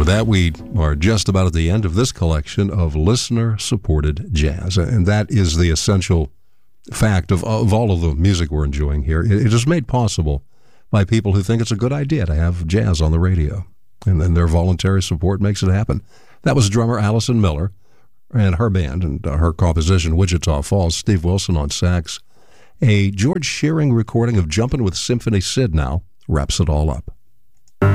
with that, we are just about at the end of this collection of listener-supported jazz, and that is the essential fact of all of the music we're enjoying here. It is made possible by people who think it's a good idea to have jazz on the radio, and then their voluntary support makes it happen. That was drummer Allison Miller and her band and her composition, Wichita Falls. Steve Wilson on sax. A George Shearing recording of Jumpin' with Symphony Sid now wraps it all up.